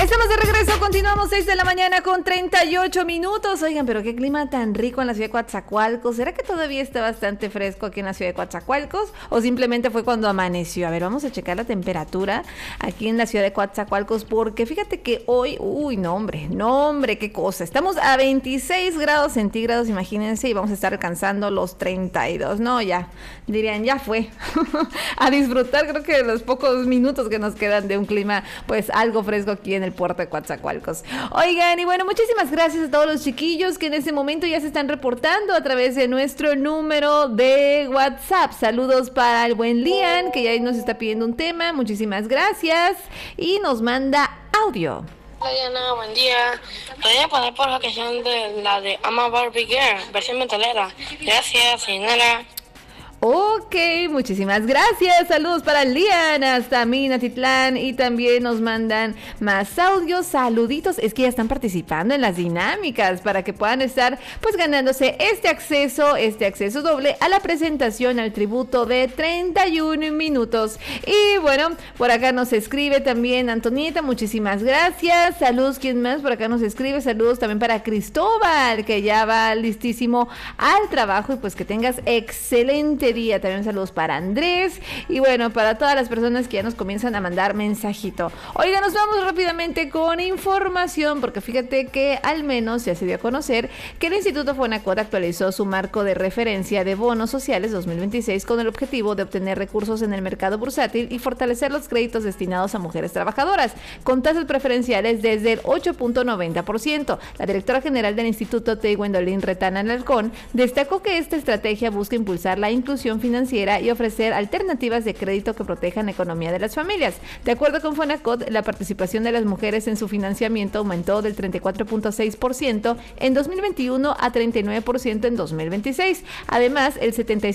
Estamos de regreso, continuamos 6 de la mañana con 38 minutos. Oigan, pero qué clima tan rico en la ciudad de Coatzacoalcos. ¿Será que todavía está bastante fresco aquí en la ciudad de Coatzacoalcos? ¿O simplemente fue cuando amaneció? A ver, vamos a checar la temperatura aquí en la ciudad de Coatzacoalcos, porque fíjate que hoy, no hombre, qué cosa. Estamos a 26 grados centígrados, imagínense, y vamos a estar alcanzando los 32. No, ya, dirían, ya fue. A disfrutar, creo que los pocos minutos que nos quedan de un clima, pues algo fresco aquí en el puerto de Coatzacoalcos. Oigan, y bueno, muchísimas gracias a todos los chiquillos que en este momento ya se están reportando a través de nuestro número de WhatsApp. Saludos para el buen Lian, que ya nos está pidiendo un tema. Muchísimas gracias. Y nos manda audio. Hola Diana, buen día. ¿Podría poner por la canción de la de I'm a Barbie Girl, versión metalera? Gracias, señora. Ok, muchísimas gracias. Saludos para Lian, hasta Minatitlán, y también nos mandan más audios, saluditos. Es que ya están participando en las dinámicas para que puedan estar pues ganándose este acceso doble a la presentación, al tributo de 31 minutos. Y bueno, por acá nos escribe también Antonieta, muchísimas gracias. Saludos, ¿quién más por acá nos escribe? Saludos también para Cristóbal, que ya va listísimo al trabajo, y pues que tengas excelente día. También saludos para Andrés, y bueno, para todas las personas que ya nos comienzan a mandar mensajito. Oiga, nos vamos rápidamente con información, porque fíjate que al menos ya se dio a conocer que el Instituto Fonacot actualizó su marco de referencia de bonos sociales 2026 con el objetivo de obtener recursos en el mercado bursátil y fortalecer los créditos destinados a mujeres trabajadoras, con tasas preferenciales desde el 8.90%. La directora general del instituto, Gwendolyn Retana Alarcón, destacó que esta estrategia busca impulsar la inclusión financiera y ofrecer alternativas de crédito que protejan la economía de las familias. De acuerdo con Fonacot, la participación de las mujeres en su financiamiento aumentó del 34.6% en 2021 a 39% en 2026. Además, el